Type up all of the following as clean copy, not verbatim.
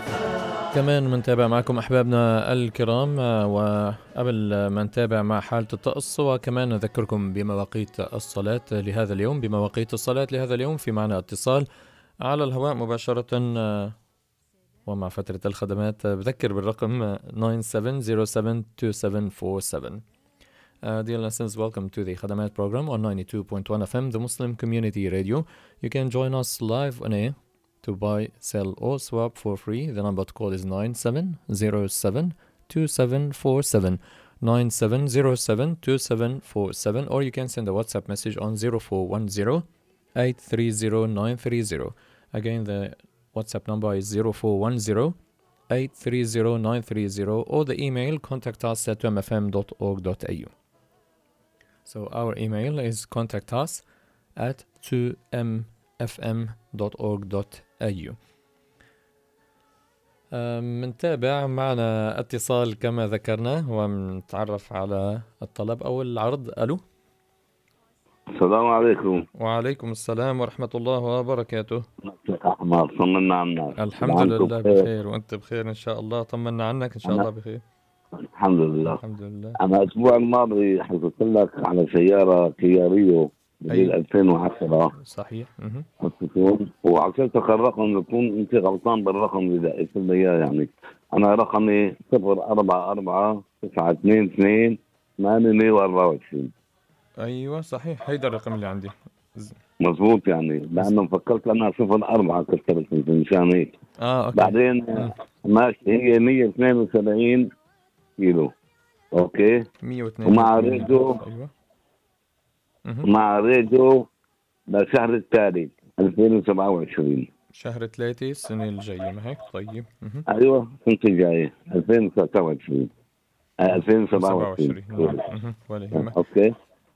كمان منتابع معكم أحبابنا الكرام، وقبل ما نتابع مع حالة الطقس وكمان نذكركم بمواقيت الصلاة لهذا اليوم. في معنا اتصال على الهواء مباشرة ومع فترة الخدمات. بذكر بالرقم 97072747. Dear listeners, welcome to the Khadamat program on 92.1 FM, the Muslim Community Radio. You can join us live on air to buy, sell, or swap for free. The number to call is 97072747, 97072747, or you can send a WhatsApp message on 0410-830-930. Again, the WhatsApp number is 0410-830-930, or the email contact us at umfm.org.au. So our email is contact us at 2mfm.org.au. منتابع معنا اتصال كما ذكرنا ونتعرف على الطلب أو العرض. ألو. السلام عليكم. وعليكم السلام ورحمة الله وبركاته. أحمد، طمنا عنك. الحمد لله بخير، وأنت بخير إن شاء الله. طمنا عنك إن شاء الله بخير. الحمد لله. الحمد لله. أنا الأسبوع الماضي حكيت لك على سيارة كيا ريو موديل 2010. صحيح. وعطيتك الرقم، يكون أنت غلطان بالرقم اللي دقيت لي إياه. يعني أنا رقمي 0449228824. أيوة صحيح، هيدا الرقم اللي عندي مظبوط. يعني لأنه فكرت أنا 04 كسرت مشان هيك. أوكي. بعدين ماشي، هي 172 كيلو. اوكي. 102 ومع ريدو. ايوه. مع ريدو لشهر الثالث 2027، شهر 3 السنة الجاية، ما هيك؟ طيب. ايوه السنة الجاية 2027. 2027. ولا يهمك. اوكي.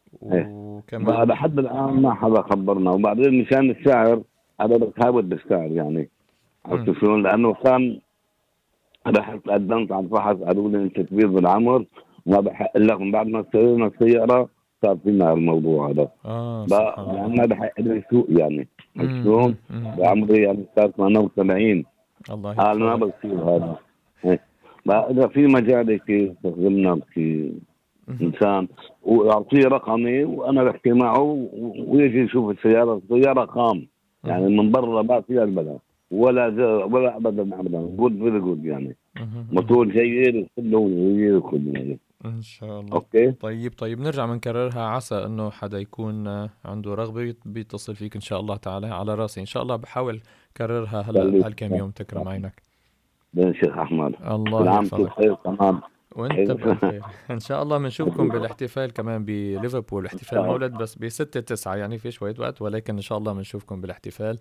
وكمان لحد الان ما حدا خبرنا. وبعدين مشان السعر انا بتهاود بالسعر، يعني عرفت شلون؟ لانه كان رحت قدمت على الفحص، قالوا لي انت كبير بالعمر وما بحق لكم. بعد ما اشترينا السياره صار فينا الموضوع هذا. يعني ما بحق لي سوق، يعني شلون؟ بعمري يعني صار 78. الله قال ما بصير هذا. اذا في مجال كيف تخدمنا انسان ويعطيه رقمي وانا بحكي معه ويجي يشوف السياره خام، يعني من برا ما فيها البلد ولا ابدا جود يعني موتور جيد كله يعني ان شاء الله. اوكي. طيب نرجع بنكررها، عسى انه حدا يكون عنده رغبه بيتصل فيك ان شاء الله تعالى، على راسي ان شاء الله. بحاول كررها هلا بهالكم يوم. تكرم عينك يا شيخ احمد. الله يحفظك. تمام. وانت بخير ان شاء الله. بنشوفكم بالاحتفال كمان بليفربول، احتفال مولد بس ب6/9، يعني في شوية وقت، ولكن ان شاء الله بنشوفكم بالاحتفال.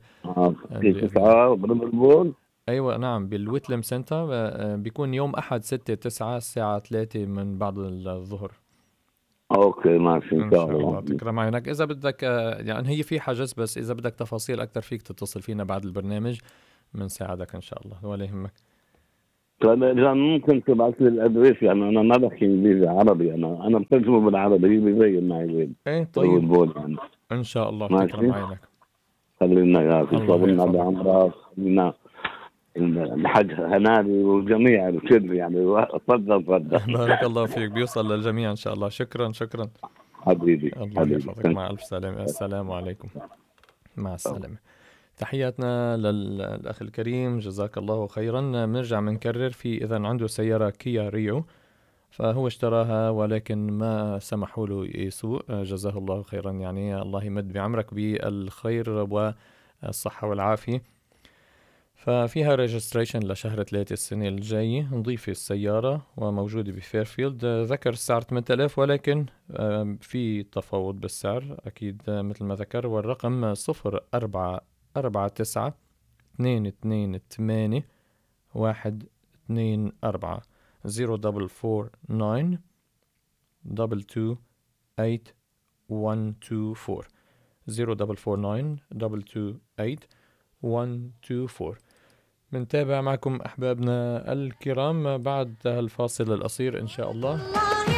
بليفربول. ايوه نعم، بالويتلم سنتر. بيكون يوم احد 6/9 الساعة 3 من بعد الظهر. اوكي ماشي ان شاء الله. تكرم عينك. اذا بدك يعني هي في حجز، بس اذا بدك تفاصيل اكثر فيك تتصل فينا بعد البرنامج، بنساعدك ان شاء الله ولا يهمك. طيب اذا ممكن تبعث لي الادريس، يعني انا ما بحكي انجليزي عربي، انا بترجمه بالعربي بيبين معي وين. ايه طيب يعني. ان شاء الله. تكرم عينك. خلينا يا اخي صبرنا بعمرك، خلينا الحج هنادي والجميع الكل، يعني تفضل. بارك الله فيك، بيوصل للجميع ان شاء الله. شكرا حبيبي. الله يحفظك. مع الف سلامة. السلام عليكم. مع السلامة. تحياتنا للأخ الكريم، جزاك الله خيرا. بنرجع بنكرر، في إذا عنده سيارة كيا ريو فهو اشتراها ولكن ما سمحوا له يسوق، جزاه الله خيرا. يعني الله يمد بعمرك بالخير والصحة والعافية. ففيها ريجستريشن لشهر 3 السنة الجاية، نضيف السيارة وموجودة بفيرفيلد. ذكر السعر 8000، ولكن في تفاوض بالسعر أكيد مثل ما ذكر. والرقم 04492281 124 0449 228 124 0449 228 124. منتابع معكم أحبابنا الكرام بعد الفاصل القصير إن شاء الله.